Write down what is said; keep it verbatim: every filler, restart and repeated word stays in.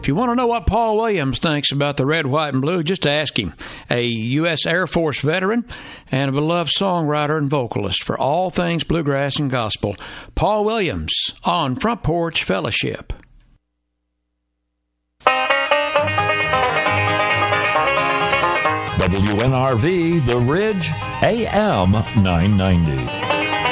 you want to know what Paul Williams thinks about the red, white, and blue, just ask him. A U S Air Force veteran and a beloved songwriter and vocalist for all things bluegrass and gospel. Paul Williams on Front Porch Fellowship. W N R V, The Ridge, A M nine ninety.